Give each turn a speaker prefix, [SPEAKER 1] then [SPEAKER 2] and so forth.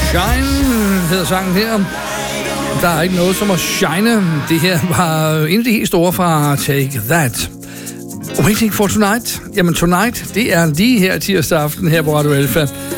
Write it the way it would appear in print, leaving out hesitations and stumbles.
[SPEAKER 1] Shine hedder sangen her. Der er ikke noget som at shine. Det her var en af de helt store fra Take That. Waiting for Tonight. Jamen Tonight, det er lige her tirsdag aften her på Radio Alpha.